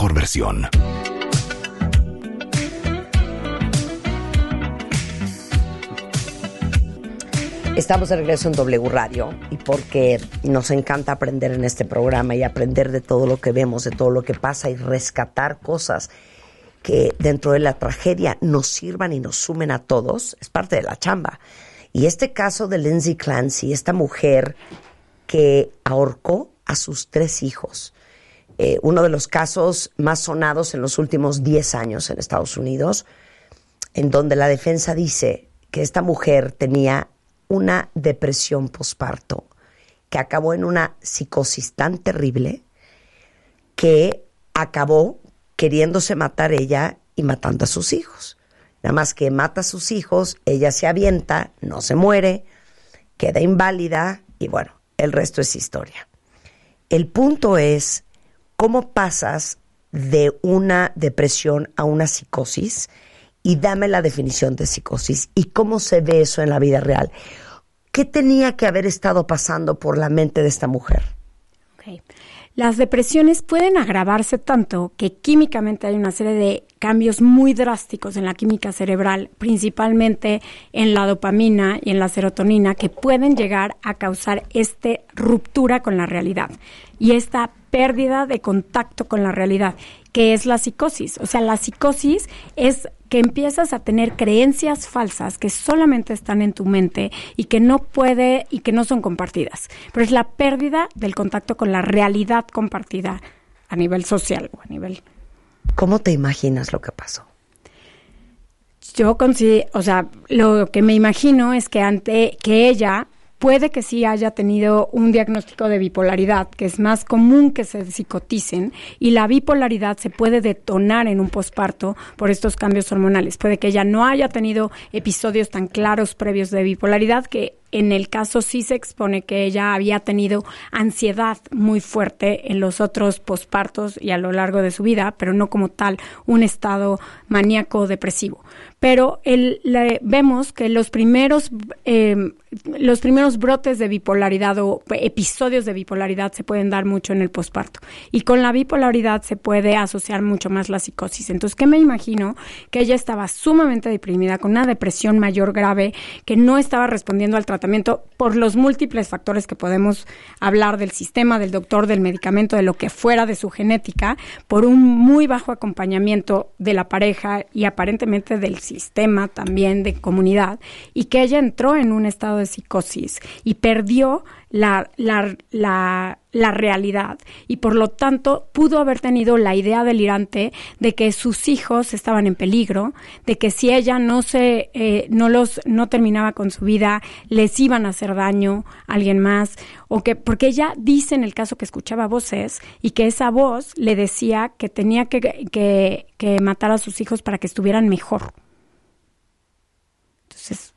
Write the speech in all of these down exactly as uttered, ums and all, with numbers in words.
mejor versión. Estamos de regreso en W Radio y porque nos encanta aprender en este programa y aprender de todo lo que vemos, de todo lo que pasa y rescatar cosas que dentro de la tragedia nos sirvan y nos sumen a todos, es parte de la chamba. Y este caso de Lindsay Clancy, esta mujer que ahorcó a sus tres hijos, eh, uno de los casos más sonados en los últimos diez años en Estados Unidos, en donde la defensa dice que esta mujer tenía una depresión posparto que acabó en una psicosis tan terrible que acabó queriéndose matar ella y matando a sus hijos. Nada más que mata a sus hijos, ella se avienta, no se muere, queda inválida y bueno, el resto es historia. El punto es cómo pasas de una depresión a una psicosis. Y dame la definición de psicosis y cómo se ve eso en la vida real. ¿Qué tenía que haber estado pasando por la mente de esta mujer? Okay. Las depresiones pueden agravarse tanto que químicamente hay una serie de cambios muy drásticos en la química cerebral, principalmente en la dopamina y en la serotonina, que pueden llegar a causar esta ruptura con la realidad y esta pérdida de contacto con la realidad, que es la psicosis. O sea, la psicosis es que empiezas a tener creencias falsas que solamente están en tu mente y que no puede y que no son compartidas. Pero es la pérdida del contacto con la realidad compartida a nivel social o a nivel... ¿Cómo te imaginas lo que pasó? Yo considero, o sea, lo que me imagino es que ante que ella puede que sí haya tenido un diagnóstico de bipolaridad, que es más común que se psicoticen, y la bipolaridad se puede detonar en un posparto por estos cambios hormonales. Puede que ella no haya tenido episodios tan claros previos de bipolaridad, que en el caso sí se expone que ella había tenido ansiedad muy fuerte en los otros pospartos y a lo largo de su vida, pero no como tal un estado maníaco depresivo. Pero el, le, vemos que los primeros, eh, los primeros brotes de bipolaridad o episodios de bipolaridad se pueden dar mucho en el posparto. Y con la bipolaridad se puede asociar mucho más la psicosis. Entonces, ¿qué me imagino? Que ella estaba sumamente deprimida, con una depresión mayor grave, que no estaba respondiendo al tratamiento por los múltiples factores que podemos hablar del sistema, del doctor, del medicamento, de lo que fuera de su genética, por un muy bajo acompañamiento de la pareja y aparentemente del sistema también de comunidad, y que ella entró en un estado de psicosis y perdió la, la, la, la realidad, y por lo tanto pudo haber tenido la idea delirante de que sus hijos estaban en peligro, de que si ella no se eh, no los no terminaba con su vida, les iban a hacer daño a alguien más, o que porque ella dice en el caso que escuchaba voces y que esa voz le decía que tenía que, que, que matar a sus hijos para que estuvieran mejor. Entonces,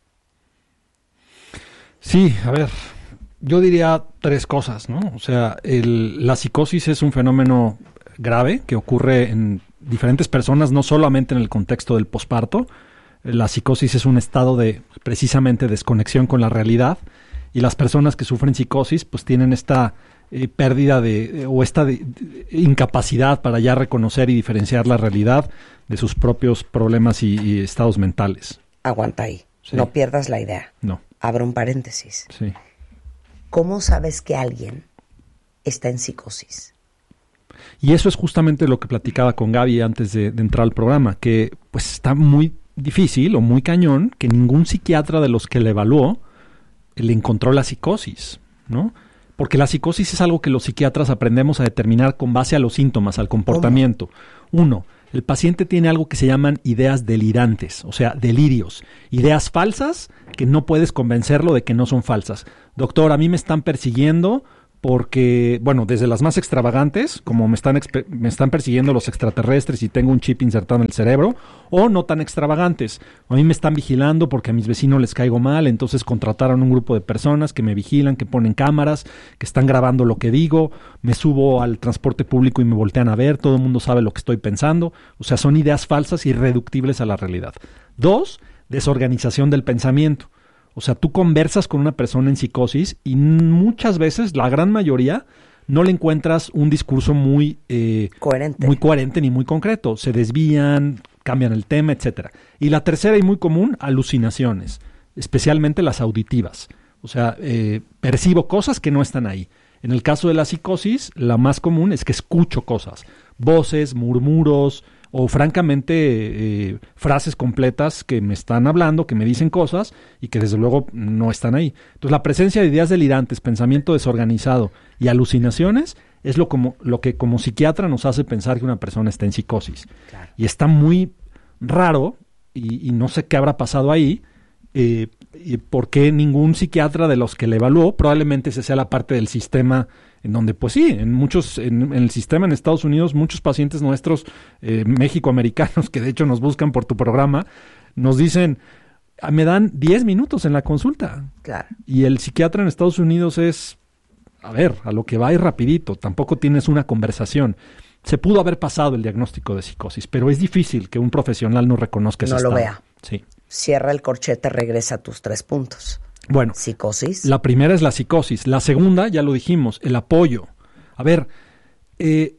sí, a ver, yo diría tres cosas, ¿no? O sea, el, la psicosis es un fenómeno grave que ocurre en diferentes personas, no solamente en el contexto del posparto. La psicosis es un estado de, precisamente, desconexión con la realidad, y las personas que sufren psicosis, pues tienen esta eh, pérdida de, o esta de, de, incapacidad para ya reconocer y diferenciar la realidad de sus propios problemas y, y estados mentales. Aguanta ahí, sí. No pierdas la idea. No. Abro un paréntesis. Sí. ¿Cómo sabes que alguien está en psicosis? Y eso es justamente lo que platicaba con Gaby antes de, de entrar al programa, que pues está muy difícil o muy cañón que ningún psiquiatra de los que le evaluó le encontró la psicosis, ¿no? Porque la psicosis es algo que los psiquiatras aprendemos a determinar con base a los síntomas, al comportamiento. ¿Cómo? Uno, el paciente tiene algo que se llaman ideas delirantes, o sea, delirios, ideas falsas que no puedes convencerlo de que no son falsas. Doctor, a mí me están persiguiendo porque, bueno, desde las más extravagantes, como me están exp- me están persiguiendo los extraterrestres y tengo un chip insertado en el cerebro, o no tan extravagantes. A mí me están vigilando porque a mis vecinos les caigo mal, entonces contrataron un grupo de personas que me vigilan, que ponen cámaras, que están grabando lo que digo, me subo al transporte público y me voltean a ver, todo el mundo sabe lo que estoy pensando. O sea, son ideas falsas y irreductibles a la realidad. Dos, desorganización del pensamiento. O sea, tú conversas con una persona en psicosis y muchas veces, la gran mayoría, no le encuentras un discurso muy eh, coherente. muy coherente ni muy concreto. Se desvían, cambian el tema, etcétera. Y la tercera y muy común, alucinaciones, especialmente las auditivas. O sea, eh, percibo cosas que no están ahí. En el caso de la psicosis, la más común es que escucho cosas, voces, murmuros o francamente eh, frases completas que me están hablando, que me dicen cosas y que desde luego no están ahí. Entonces la presencia de ideas delirantes, pensamiento desorganizado y alucinaciones es lo, como, lo que como psiquiatra nos hace pensar que una persona está en psicosis. Claro. Y está muy raro y, y no sé qué habrá pasado ahí. Eh, y por qué ningún psiquiatra de los que le evaluó, probablemente esa sea la parte del sistema en donde, pues sí, en muchos, en, en el sistema en Estados Unidos, muchos pacientes nuestros, eh, méxico-americanos, que de hecho nos buscan por tu programa, nos dicen, me dan diez minutos en la consulta. Claro. Y el psiquiatra en Estados Unidos es, a ver, a lo que va y rapidito, tampoco tienes una conversación. Se pudo haber pasado el diagnóstico de psicosis, pero es difícil que un profesional no reconozca ese no estado. lo vea. Sí. Cierra el corchete, regresa a tus tres puntos. Bueno, psicosis. La primera es la psicosis. La segunda, ya lo dijimos, el apoyo. A ver, eh,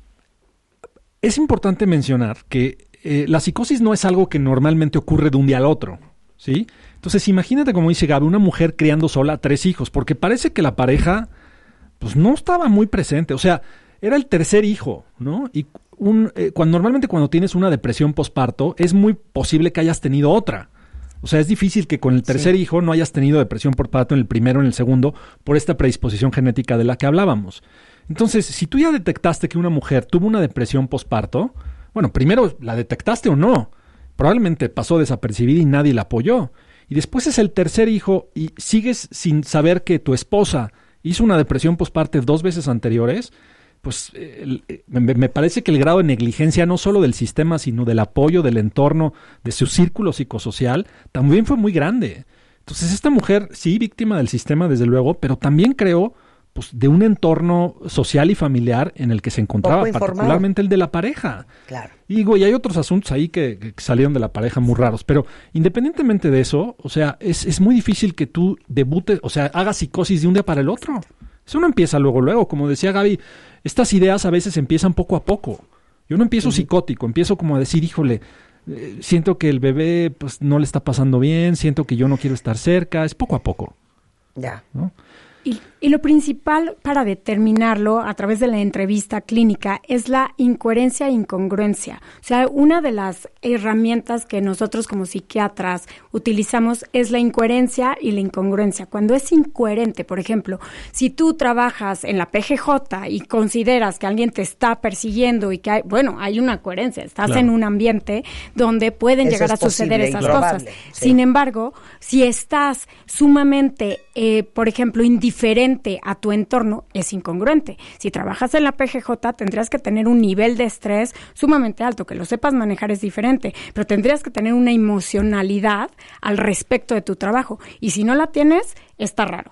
es importante mencionar que eh, la psicosis no es algo que normalmente ocurre de un día al otro, ¿sí? Entonces, imagínate, como dice Gaby, una mujer criando sola a tres hijos, porque parece que la pareja, pues, no estaba muy presente. O sea, era el tercer hijo, ¿no? Y un, eh, cuando normalmente cuando tienes una depresión posparto, es muy posible que hayas tenido otra. O sea, es difícil que con el tercer sí. hijo no hayas tenido depresión posparto en el primero o en el segundo por esta predisposición genética de la que hablábamos. Entonces, si tú ya detectaste que una mujer tuvo una depresión posparto, bueno, primero la detectaste o no. Probablemente pasó desapercibida y nadie la apoyó. Y después es el tercer hijo y sigues sin saber que tu esposa hizo una depresión posparto dos veces anteriores. Pues eh, me, me parece que el grado de negligencia no solo del sistema, sino del apoyo del entorno, de su círculo psicosocial, también fue muy grande. Entonces esta mujer, sí, víctima del sistema desde luego, pero también creo pues, de un entorno social y familiar en el que se encontraba, particularmente el de la pareja. Claro. Y digo, y hay otros asuntos ahí que, que salieron de la pareja muy raros, pero independientemente de eso, o sea, es, es muy difícil que tú debutes, o sea, hagas psicosis de un día para el otro. Eso no empieza luego, luego. Como decía Gaby, estas ideas a veces empiezan poco a poco. Yo no empiezo uh-huh. psicótico, empiezo como a decir, híjole, eh, siento que el bebé pues no le está pasando bien, siento que yo no quiero estar cerca, es poco a poco. Ya. ¿No? Y, y lo principal para determinarlo a través de la entrevista clínica es la incoherencia e incongruencia. O sea, una de las herramientas que nosotros como psiquiatras utilizamos es la incoherencia y la incongruencia. Cuando es incoherente, por ejemplo, si tú trabajas en la P G J y consideras que alguien te está persiguiendo y que hay, bueno, hay una coherencia, estás claro. en un ambiente donde pueden Eso llegar es a suceder esas cosas. Sí. Sin embargo, si estás sumamente, eh, por ejemplo, indiferente diferente a tu entorno, es incongruente. Si trabajas en la P G J, tendrías que tener un nivel de estrés sumamente alto, que lo sepas manejar es diferente, pero tendrías que tener una emocionalidad al respecto de tu trabajo. Y si no la tienes, está raro.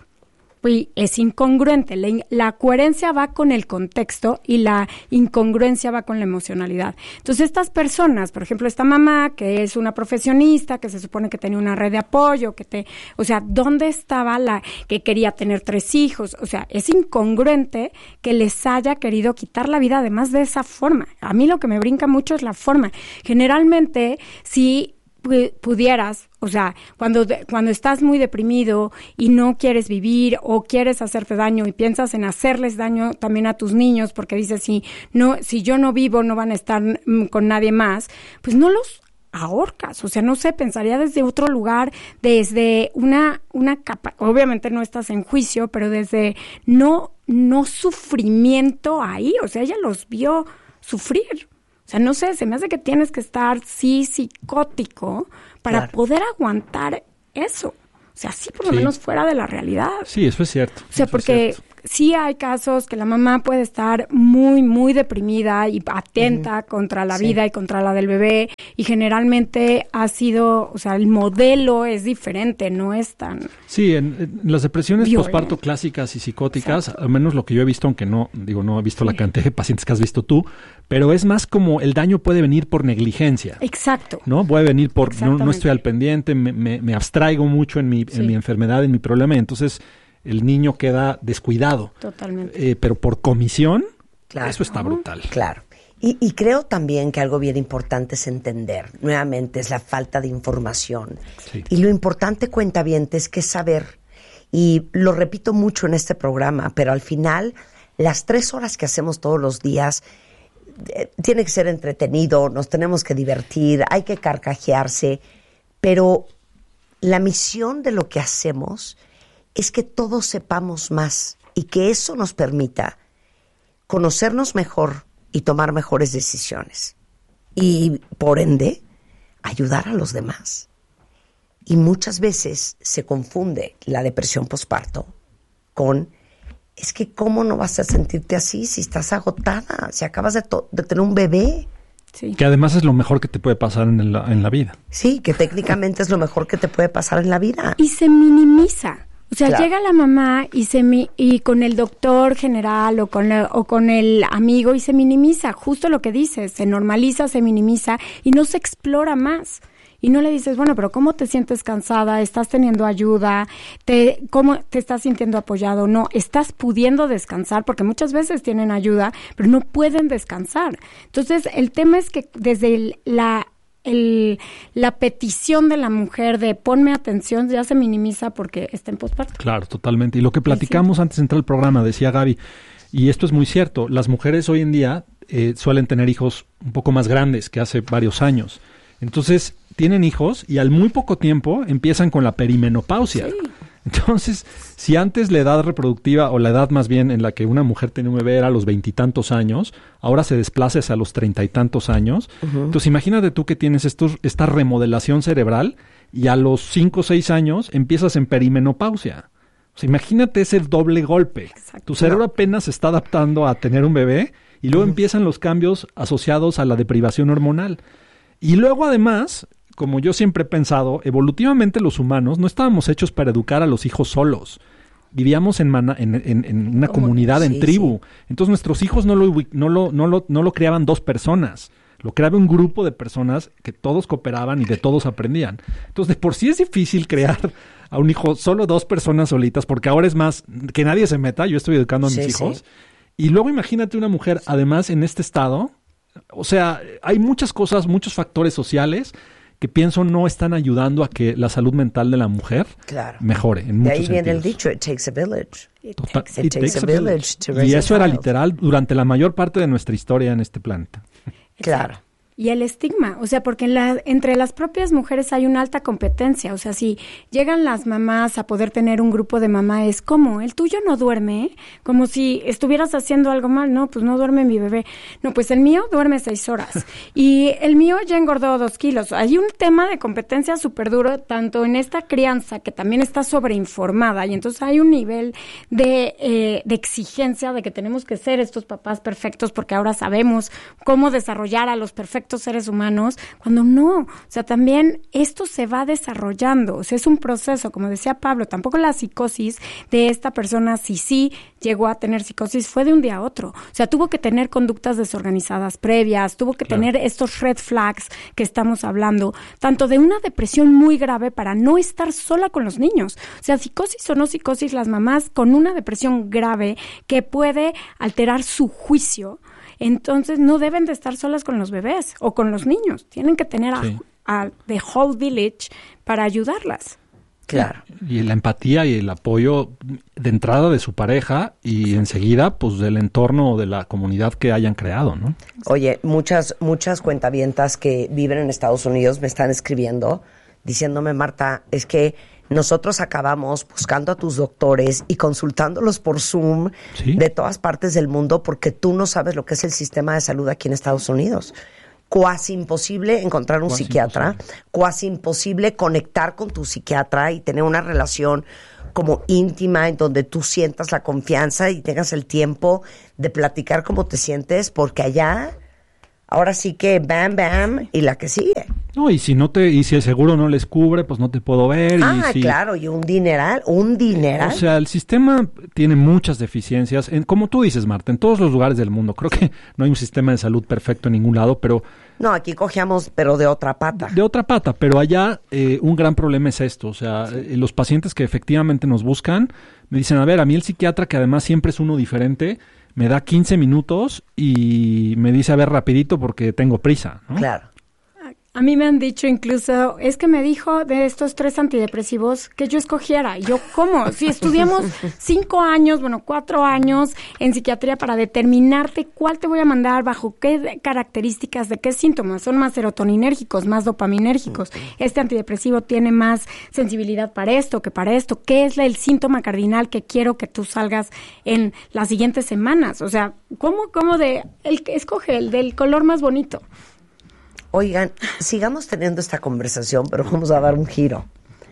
Y es incongruente. La, la coherencia va con el contexto y la incongruencia va con la emocionalidad. Entonces, estas personas, por ejemplo, esta mamá que es una profesionista, que se supone que tenía una red de apoyo, que te, o sea, ¿dónde estaba la que quería tener tres hijos? O sea, es incongruente que les haya querido quitar la vida además de esa forma. A mí lo que me brinca mucho es la forma. Generalmente, si pudieras, o sea, cuando, cuando estás muy deprimido y no quieres vivir o quieres hacerte daño y piensas en hacerles daño también a tus niños porque dices, si, no, si yo no vivo no van a estar mm, con nadie más, pues no los ahorcas, o sea, no sé, pensaría desde otro lugar, desde una, una capa, obviamente no estás en juicio, pero desde no, no sufrimiento ahí, o sea, ella los vio sufrir. O sea, no sé, se me hace que tienes que estar, sí, psicótico para claro. poder aguantar eso. O sea, sí, por lo sí. menos fuera de la realidad. Sí, eso es cierto. O sea, porque sí hay casos que la mamá puede estar muy, muy deprimida y atenta uh-huh. contra la sí. vida y contra la del bebé. Y generalmente ha sido, o sea, el modelo es diferente, no es tan... Sí, en, en las depresiones posparto clásicas y psicóticas, Exacto. al menos lo que yo he visto, aunque no, digo, no he visto sí. la cantidad de pacientes que has visto tú, pero es más como el daño puede venir por negligencia. Exacto. ¿No? Puede venir por no, no estoy al pendiente, me, me, me abstraigo mucho en mi, sí. en mi enfermedad, en mi problema, y entonces el niño queda descuidado. Totalmente. Eh, pero por comisión, claro. Eso está brutal. Claro. Y, y creo también que algo bien importante es entender, nuevamente, es la falta de información. Sí. Y lo importante, cuentaviente, es que saber, y lo repito mucho en este programa, pero al final, las tres horas que hacemos todos los días, eh, tiene que ser entretenido, nos tenemos que divertir, hay que carcajearse, pero la misión de lo que hacemos es que todos sepamos más y que eso nos permita conocernos mejor y tomar mejores decisiones. Y, por ende, ayudar a los demás. Y muchas veces se confunde la depresión posparto con, es que ¿cómo no vas a sentirte así si estás agotada? Si acabas de, to- de tener un bebé. Sí. Que además es lo mejor que te puede pasar en la, en la vida. Sí, que técnicamente es lo mejor que te puede pasar en la vida. Y se minimiza. O sea, Claro. llega la mamá y se mi- y con el doctor general o con la- o con el amigo y se minimiza, justo lo que dices, se normaliza, se minimiza y no se explora más. Y no le dices, bueno, pero ¿cómo te sientes cansada? ¿Estás teniendo ayuda? ¿Te, ¿Cómo te estás sintiendo apoyado? No, ¿estás pudiendo descansar? Porque muchas veces tienen ayuda, pero no pueden descansar. Entonces, el tema es que desde el, la... El, la petición de la mujer de ponme atención ya se minimiza porque está en posparto. Claro, totalmente. Y lo que platicamos antes de entrar al programa, decía Gaby, y esto es muy cierto, las mujeres hoy en día eh, suelen tener hijos un poco más grandes que hace varios años. Entonces, tienen hijos y al muy poco tiempo empiezan con la perimenopausia. Sí. Entonces, si antes la edad reproductiva, o la edad más bien en la que una mujer tenía un bebé era a los veintitantos años, ahora se desplaza hacia los treinta y tantos años. Uh-huh. Entonces, imagínate tú que tienes estos, esta remodelación cerebral y a los cinco o seis años empiezas en perimenopausia. O sea, imagínate ese doble golpe. Exacto. Tu cerebro apenas se está adaptando a tener un bebé y luego uh-huh. empiezan los cambios asociados a la deprivación hormonal. Y luego, además, como yo siempre he pensado, evolutivamente los humanos no estábamos hechos para educar a los hijos solos. Vivíamos en, mana, en, en, en una comunidad, sí, en tribu. Sí. Entonces nuestros hijos no lo, no, lo, no, lo, no lo creaban dos personas. Lo creaba un grupo de personas que todos cooperaban y de todos aprendían. Entonces, de por sí es difícil crear a un hijo solo dos personas solitas, porque ahora es más que nadie se meta. Yo estoy educando a mis sí, hijos. Sí. Y luego imagínate una mujer, además, en este estado. O sea, hay muchas cosas, muchos factores sociales que pienso no están ayudando a que la salud mental de la mujer claro. mejore en muchos sentidos. De ahí viene el dicho, it takes a village. It, Total, takes, it, it takes, takes a village to raise a child. Y eso era literal durante la mayor parte de nuestra historia en este planeta. Claro. Y el estigma, o sea, porque en la, entre las propias mujeres hay una alta competencia, o sea, si llegan las mamás a poder tener un grupo de mamá, es como, el tuyo no duerme, ¿eh? Como si estuvieras haciendo algo mal, no, pues no duerme mi bebé, no, pues el mío duerme seis horas, y el mío ya engordó dos kilos, hay un tema de competencia súper duro, tanto en esta crianza, que también está sobreinformada, y entonces hay un nivel de, eh, de exigencia de que tenemos que ser estos papás perfectos, porque ahora sabemos cómo desarrollar a los perfectos seres humanos, cuando no, o sea, también esto se va desarrollando, o sea, es un proceso, como decía Pablo, tampoco la psicosis de esta persona, si sí llegó a tener psicosis, fue de un día a otro, o sea, tuvo que tener conductas desorganizadas previas, tuvo que claro. tener estos red flags que estamos hablando, tanto de una depresión muy grave para no estar sola con los niños, o sea, psicosis o no psicosis, las mamás con una depresión grave que puede alterar su juicio, entonces no deben de estar solas con los bebés o con los niños. Tienen que tener sí. a, a the whole village para ayudarlas. Claro. Y la empatía y el apoyo de entrada de su pareja y enseguida pues del entorno o de la comunidad que hayan creado, ¿no? Oye, muchas, muchas cuentavientas que viven en Estados Unidos me están escribiendo diciéndome, Marta, es que nosotros acabamos buscando a tus doctores y consultándolos por Zoom ¿sí? de todas partes del mundo porque tú no sabes lo que es el sistema de salud aquí en Estados Unidos. Cuasi imposible encontrar un cuasi psiquiatra, imposible. cuasi imposible conectar con tu psiquiatra y tener una relación como íntima en donde tú sientas la confianza y tengas el tiempo de platicar cómo te sientes, porque allá ahora sí que bam, bam y la que sigue. No, y si no te, y si el seguro no les cubre, pues no te puedo ver. Ah, y si, claro, y un dineral, un dineral. O sea, el sistema tiene muchas deficiencias. En, como tú dices, Marta, en todos los lugares del mundo. Creo que no hay un sistema de salud perfecto en ningún lado, pero... No, aquí cogíamos, pero de otra pata. De otra pata, pero allá eh, un gran problema es esto. O sea, sí. eh, los pacientes que efectivamente nos buscan, me dicen, a ver, a mí el psiquiatra, que además siempre es uno diferente, me da quince minutos y me dice, a ver, rapidito porque tengo prisa, ¿no? Claro. A mí me han dicho incluso, es que me dijo de estos tres antidepresivos que yo escogiera. Y yo, ¿cómo? Si estudiamos cinco años, bueno, cuatro años en psiquiatría para determinarte cuál te voy a mandar, bajo qué características, de qué síntomas. Son más serotoninérgicos, más dopaminérgicos. Este antidepresivo tiene más sensibilidad para esto que para esto. ¿Qué es el síntoma cardinal que quiero que tú salgas en las siguientes semanas? O sea, ¿cómo, cómo de, el que escoge el del color más bonito? Oigan, sigamos teniendo esta conversación, pero vamos a dar un giro.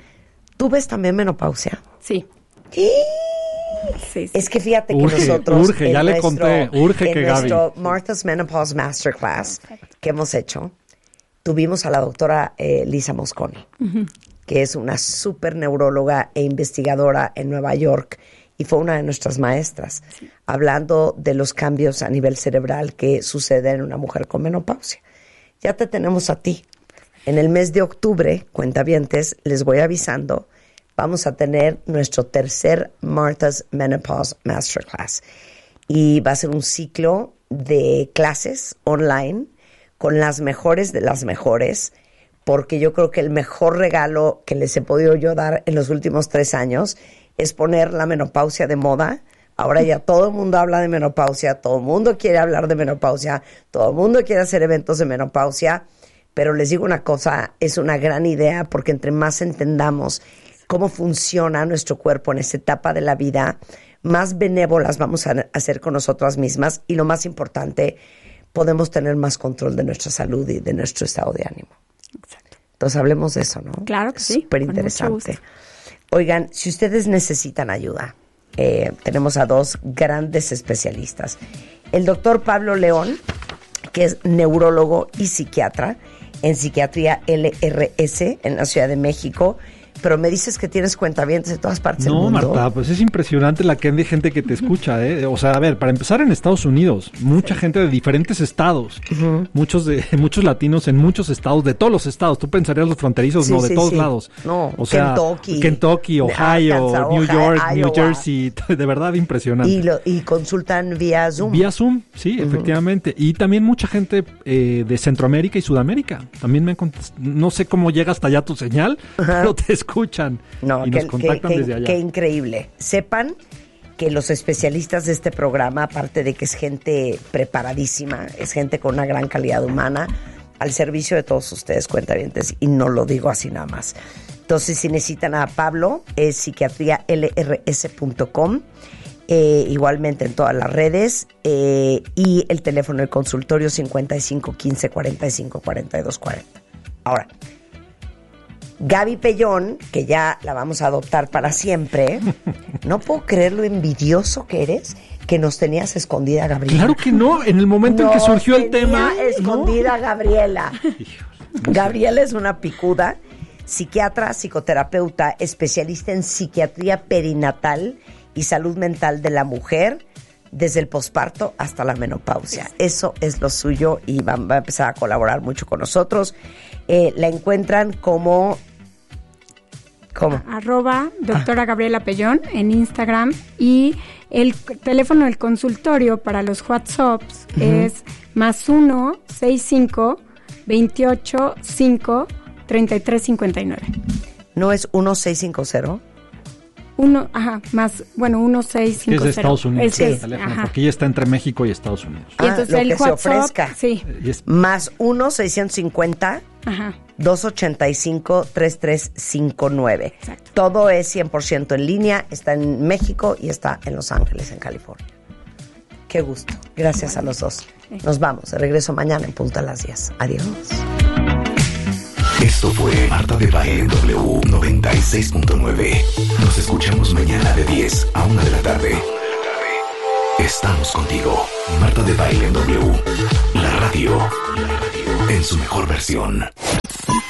¿Tú ves también menopausia? Sí. ¿Sí? Sí, sí. Es que fíjate que urge, nosotros... Urge, ya nuestro, le conté, urge en que nuestro Gaby. Martha's Menopause Masterclass que hemos hecho, tuvimos a la doctora eh, Lisa Mosconi, uh-huh. que es una súper neuróloga e investigadora en Nueva York, y fue una de nuestras maestras, sí. hablando de los cambios a nivel cerebral que suceden en una mujer con menopausia. Ya te tenemos a ti. En el mes de octubre, cuentavientes, les voy avisando, vamos a tener nuestro tercer Martha's Menopause Masterclass. Y va a ser un ciclo de clases online con las mejores de las mejores, porque yo creo que el mejor regalo que les he podido yo dar en los últimos tres años es poner la menopausia de moda. Ahora ya todo el mundo habla de menopausia, todo el mundo quiere hablar de menopausia, todo el mundo quiere hacer eventos de menopausia, pero les digo una cosa, es una gran idea porque entre más entendamos cómo funciona nuestro cuerpo en esta etapa de la vida, más benévolas vamos a hacer con nosotras mismas y lo más importante, podemos tener más control de nuestra salud y de nuestro estado de ánimo. Exacto. Entonces hablemos de eso, ¿no? Claro que sí. Súper interesante. Oigan, si ustedes necesitan ayuda, Eh, tenemos a dos grandes especialistas. El doctor Pablo León, que es neurólogo y psiquiatra en Psiquiatría L R S en la Ciudad de México. Pero me dices que tienes cuentavientes de todas partes no, del mundo. No, Marta, pues es impresionante la cantidad de gente que te escucha, ¿eh? O sea, a ver, para empezar en Estados Unidos, mucha sí. gente de diferentes estados, uh-huh. muchos de muchos latinos en muchos estados, de todos los estados. Tú pensarías los fronterizos, sí, no, de sí, todos sí. lados. No, o sea, Kentucky, Kentucky, Ohio, Arkansas, New Ohio, York, Iowa. New Jersey, de verdad impresionante. Y, lo, y consultan vía Zoom. Vía Zoom, sí, uh-huh. efectivamente. Y también mucha gente eh, de Centroamérica y Sudamérica. También me han contest... no sé cómo llega hasta allá tu señal, uh-huh. pero te escuchan. No, y que, nos contactan que, desde allá. Qué increíble. Sepan que los especialistas de este programa, aparte de que es gente preparadísima, es gente con una gran calidad humana, al servicio de todos ustedes, cuentavientes, y no lo digo así nada más. Entonces, si necesitan a Pablo, es psiquiatría l r s punto com, eh, igualmente en todas las redes, eh, y el teléfono del consultorio cincuenta y cinco quince cuarenta y cinco cuarenta y dos cuarenta. Ahora, Gaby Pellón, que ya la vamos a adoptar para siempre, no puedo creer lo envidioso que eres, que nos tenías escondida a Gabriela. Claro que no, en el momento nos en que surgió el tema. escondida ¿no? a Gabriela. Gabriela es una picuda, psiquiatra, psicoterapeuta, especialista en psiquiatría perinatal y salud mental de la mujer, desde el posparto hasta la menopausia. Eso es lo suyo y va, va a empezar a colaborar mucho con nosotros. Eh, la encuentran como... ¿Cómo? Arroba doctora Gabriela Pellón en Instagram, y el teléfono del consultorio para los WhatsApps uh-huh. es más uno sesenta y cinco veintiocho cinco treinta y tres cincuenta y nueve. ¿No es uno seis cinco cero? Uno, ajá, más, bueno, uno seis cinco cero. Es de Estados Unidos, el el teléfono, porque ella está entre México y Estados Unidos. Ah, y entonces lo el que WhatsApp, se ofrezca. Sí. Es... Más uno seiscientos cincuenta Ajá. doscientos ochenta y cinco treinta y tres cincuenta y nueve. Exacto. Todo es cien por ciento en línea, está en México y está en Los Ángeles, en California. Qué gusto. Gracias a los dos. Nos vamos. De regreso mañana en punto a las diez. Adiós. Esto fue Marta de Baile en W noventa y seis punto nueve. Nos escuchamos mañana de diez a una de la tarde. Estamos contigo. Marta de Baile en W. La radio en su mejor versión.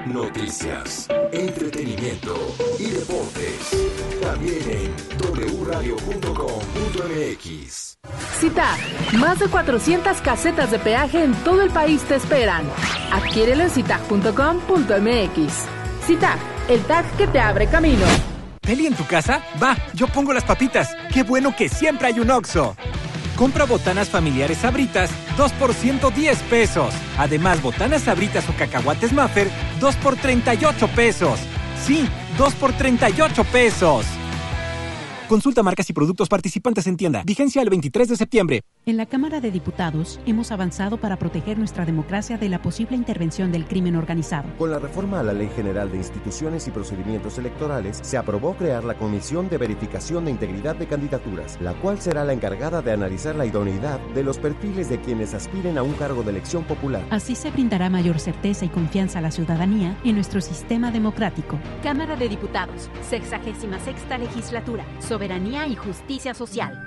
noticias, entretenimiento y deportes. También en doble u radio punto com punto m x. Cita, más de cuatrocientas casetas de peaje en todo el país te esperan. Adquiérelo en citag punto com punto m x. Citag, el tag que te abre camino. ¿Peli en tu casa? Va, yo pongo las papitas. ¡Qué bueno que siempre hay un Oxxo! Compra botanas familiares Sabritas, dos por ciento diez pesos. Además, botanas Sabritas o cacahuates Maffer, dos por treinta y ocho pesos. Sí, dos por treinta y ocho pesos. Consulta marcas y productos participantes en tienda. Vigencia el veintitrés de septiembre. En la Cámara de Diputados hemos avanzado para proteger nuestra democracia de la posible intervención del crimen organizado. Con la reforma a la Ley General de Instituciones y Procedimientos Electorales, se aprobó crear la Comisión de Verificación de Integridad de Candidaturas, la cual será la encargada de analizar la idoneidad de los perfiles de quienes aspiren a un cargo de elección popular. Así se brindará mayor certeza y confianza a la ciudadanía en nuestro sistema democrático. Cámara de Diputados, sexagésima sexta legislatura. Soberanía y justicia social.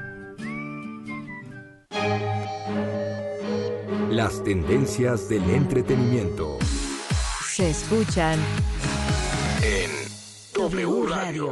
Las tendencias del entretenimiento Se escuchan en W Radio.